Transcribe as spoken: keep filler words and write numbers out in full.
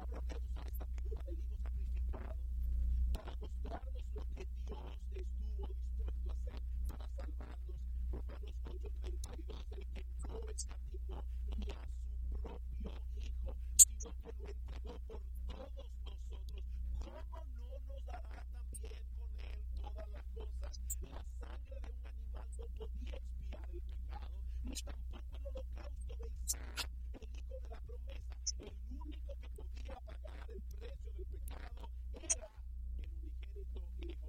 por qué usa esta figura del hijo sacrificado? Para mostrarnos lo que Dios estuvo dispuesto a hacer para salvarnos. Romanos ocho treinta y dos, el que no escatimó ni a su propio hijo, sino que lo entregó por todos nosotros, ¿cómo no nos dará también con él todas las cosas? La sangre de un animal no podía expiar el pecado, ni tampoco el holocausto de Isaac, el hijo de la promesa. El único que podía pagar el precio del pecado era el unigénito hijo